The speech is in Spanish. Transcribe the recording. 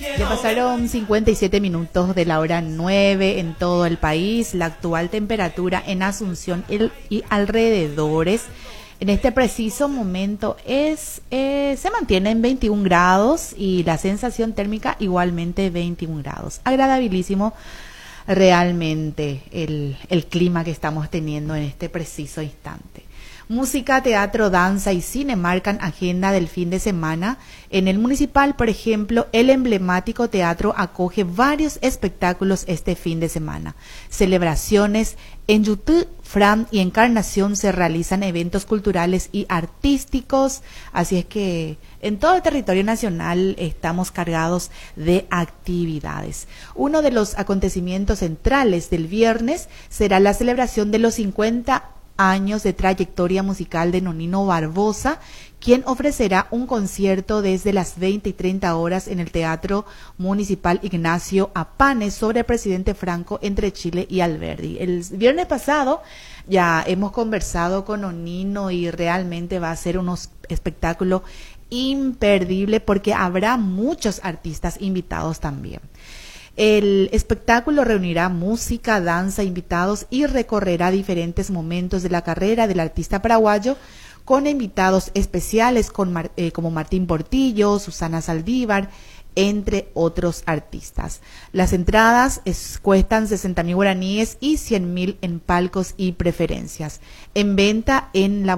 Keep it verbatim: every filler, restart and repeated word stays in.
Ya pasaron cincuenta y siete minutos de la hora nueve en todo el país. La actual temperatura en Asunción y alrededores en este preciso momento es eh, se mantiene en veintiún grados y la sensación térmica igualmente veintiún grados. Agradabilísimo realmente el, el clima que estamos teniendo en este preciso instante. Música, teatro, danza y cine marcan agenda del fin de semana. En el municipal, por ejemplo, el emblemático teatro acoge varios espectáculos este fin de semana. Celebraciones en YouTube, Fran y Encarnación se realizan eventos culturales y artísticos. Así es que en todo el territorio nacional estamos cargados de actividades. Uno de los acontecimientos centrales del viernes será la celebración de los cincuenta años de trayectoria musical de Nonino Barbosa, quien ofrecerá un concierto desde las veinte y treinta horas en el Teatro Municipal Ignacio Apanes sobre el presidente Franco entre Chile y Alberdi. El viernes pasado ya hemos conversado con Nonino y realmente va a ser un espectáculo imperdible porque habrá muchos artistas invitados también. El espectáculo reunirá música, danza, invitados y recorrerá diferentes momentos de la carrera del artista paraguayo con invitados especiales con, eh, como Martín Portillo, Susana Saldívar, entre otros artistas. Las entradas es, cuestan sesenta mil guaraníes y cien mil en palcos y preferencias. En venta en la